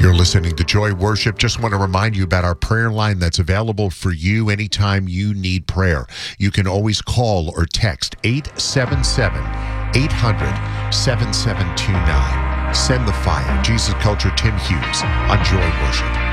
You're listening to Joy Worship. Just want to remind you about our prayer line that's available for you anytime you need prayer. You can always call or text 877-800-7729. Send the fire. Jesus Culture, Tim Hughes on Joy Worship.